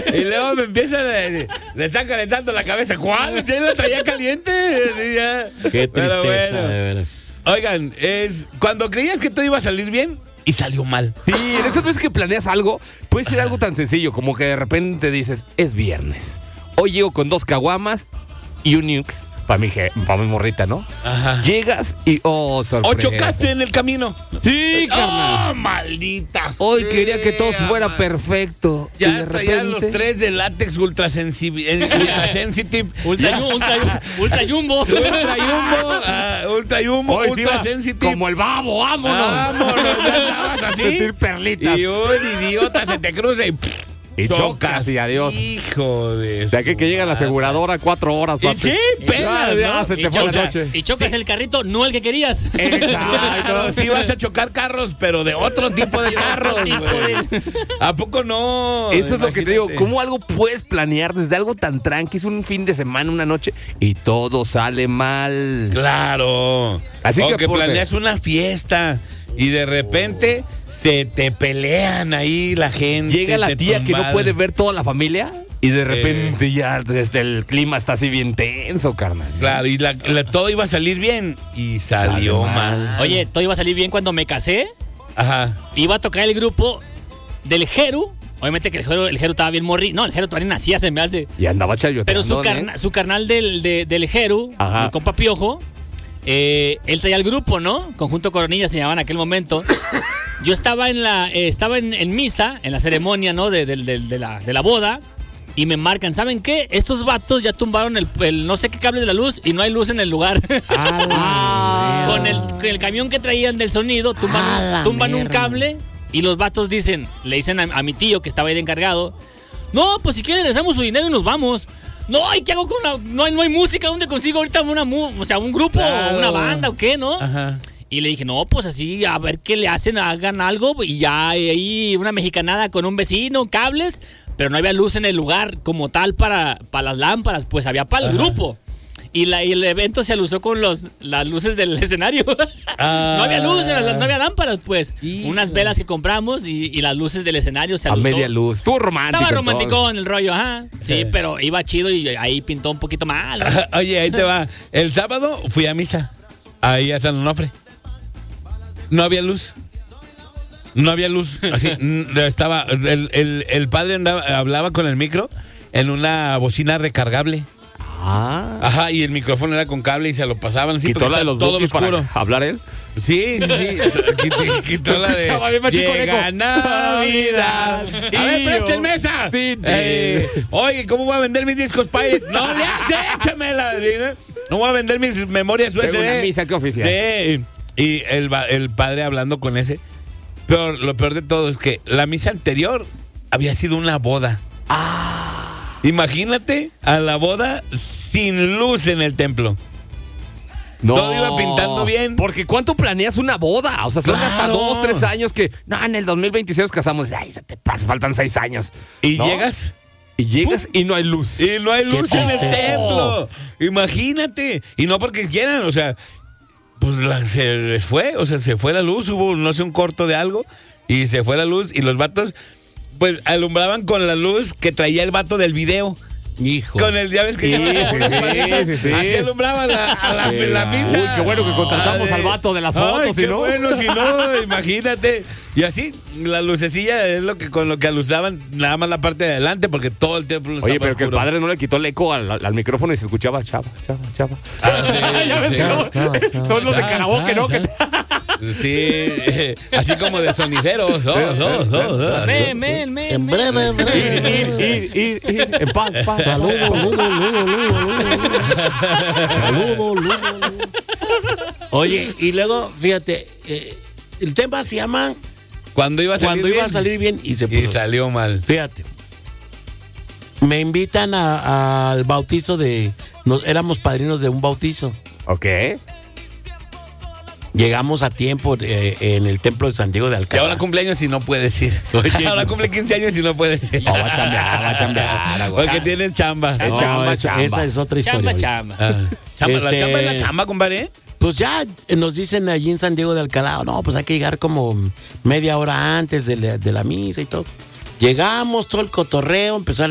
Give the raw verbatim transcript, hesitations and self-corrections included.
Y luego me empiezan a decir, le están calentando la cabeza. ¿Cuál? ¿Ya la traía caliente? Sí, ya. Qué tristeza, Pero bueno. de veras. Oigan, es cuando creías que todo iba a salir bien y salió mal. Sí, en esas veces que planeas algo, puede ser algo tan sencillo como que de repente dices, es viernes. Hoy llego con dos caguamas y un Nux para mi, pa mi morrita, ¿no? Ajá. Llegas y, oh, sorpresa. O chocaste en el camino. Sí, carnal. ¡Oh, maldita Hoy sea, quería que todo fuera man. perfecto. Ya y de traían repente... los tres de látex ultra, sensibi- eh, ultra sensitive. Ultra, yu- ultra, yu- ultra jumbo. Ultra Jumbo, ah, Ultra Jumbo, Hoy sí Ultra va sensitive. como el babo, vámonos. Vámonos, ya estabas así. Sentir perlitas. Y un idiota se te cruza y, pff, Y chocas y adiós. Hijo de O sea, que, su que llega la madre. aseguradora cuatro horas, Y papi. sí, penas, Ya, ¿no? se te Y, fue la choca- noche. y chocas el carrito, no el que querías. Claro, sí vas a chocar carros, pero de otro tipo de carros, güey. ¿A poco no? Eso es lo que te digo, Imagínate. ¿cómo algo puedes planear desde algo tan tranqui, es un fin de semana, una noche, y todo sale mal? Claro. Así o que que, por- planeas una fiesta y de repente se te pelean ahí la gente. Llega la te tía que no tumban. puede ver toda la familia y de repente ya desde el clima está así bien tenso, carnal. Claro, y la- la- todo iba a salir bien y salió Sale mal. mal. Oye, todo iba a salir bien cuando me casé. Ajá. Iba a tocar el grupo del Jeru. Obviamente que el Jeru, el Jeru estaba bien morri. No, el Jeru todavía nacía, se me hace. Y andaba chayoteando. Pero su, ¿no? carna- su carnal del, de- del Jeru, Ajá. mi compa Piojo, eh, él traía el grupo, ¿no? Conjunto Coronilla se llamaba en aquel momento. Yo estaba en la eh, estaba en, en misa, en la ceremonia, ¿no? De, de- de- de la, de la boda. Y me marcan, ¿saben qué? Estos vatos ya tumbaron el, el no sé qué cable de la luz y no hay luz en el lugar. Ah. Con el, con el camión que traían del sonido, tumban, Ah, la tumban un mierda. cable y los vatos dicen, le dicen a, a mi tío que estaba ahí de encargado, no, pues si quieren les damos su dinero y nos vamos. No, ¿y qué hago con la...? No hay, no hay música, ¿dónde consigo ahorita una mu- o sea, un grupo, Claro. una banda o qué, no? Ajá. Y le dije, no, pues así, a ver qué le hacen, hagan algo. Y ya hay ahí una mexicanada con un vecino, cables, pero no había luz en el lugar como tal para, para las lámparas, pues había para el Ajá. grupo. Y, la, y el evento se alusó con los, las luces del escenario. Ah. No había luz, no había lámparas, pues. Hijo. Unas velas que compramos y, y las luces del escenario se A alusó. media luz. Estuvo romántico. Estaba entonces. romántico en el rollo, ajá. Sí, pero iba chido y ahí pintó un poquito mal. Oye, ahí te va. El sábado fui a misa. Ahí a San Onofre. No había luz. No había luz. Así, n- estaba. El, el- el padre andaba, hablaba con el micro en una bocina recargable. Ah. Ajá, y el micrófono era con cable y se lo pasaban así. Quitó porque la de está los todo bookies oscuro. para hablar él. Sí, sí, sí. Quitó, quitó la Escuchaba de. bien machín con Llega eco. Navidad. A ver, Y presten yo- mesa. Sí, Eh, oye, ¿cómo voy a vender mis discos Pirate? No le hace, échamela. No voy a vender mis memorias U S Tengo B. una misa que oficial. Sí. Y el, va- el padre hablando con ese. Pero lo peor de todo es que la misa anterior había sido una boda. Ah. Imagínate a la boda sin luz en el templo. No. Todo iba pintando bien. Porque ¿cuánto planeas una boda? O sea, son Claro. hasta dos, tres años que... No, en el dos mil veintiséis nos casamos. Ay, te pasa, faltan seis años. Y ¿No? llegas Y llegas y no hay luz. y no hay luz en el tristeza. templo. Imagínate. Y no porque quieran, o sea, pues la- se les fue, o sea, se fue la luz, hubo, no sé, un corto de algo y se fue la luz y los vatos, pues, alumbraban con la luz que traía el vato del video. Hijo. Con el, ya ves que Sí, llevan sí, unos sí, palitos, sí, sí. así alumbraban la, a la, Sí, la misa. uy, qué bueno que contratamos Ay, al vato de las ay, fotos, qué si no. bueno, si no, imagínate. Y así, la lucecilla es lo que con lo que alusaban nada más la parte de adelante, porque todo el templo estaba Oye, pero que el oscuro. padre no le quitó el eco al, al- al micrófono y se escuchaba chava, chava, chava. Ah, sí, Ya ves sí. que no. Chava, chava. Son los de Ah, karaoke, ¿no? chava, Que- Sí, eh, así como de sonideros. dos, dos, dos, dos. Men, men, men, En men. breve, en breve. Ir, ir, ir, ir, en paz, paz. Saludos, ludo, ludo, ludo, ludo. Saludos, ludo, ludo. Oye, y luego, fíjate, eh, el tema se llama Cuando iba a salir Cuando iba a bien, salir bien y se y puso. salió mal. Fíjate. Me invitan a- al bautizo de... Nos, éramos padrinos de un bautizo. Ok. Llegamos a tiempo eh, en el templo de San Diego de Que Alcalá. ahora cumpleaños y no puedes ir. Ahora cumple quince años y no puedes ir. No, va a chambear, va a chambear. güey. Porque tienes chamba. No, chamba, esa, chamba. esa es otra historia. Chamba, oye. chamba. Ah, chamba, La Este- chamba es la chamba, compadre. Pues ya eh, nos dicen allí en San Diego de Alcalá, no, pues hay que llegar como media hora antes de la, de la misa y todo. Llegamos, todo el cotorreo, empezó a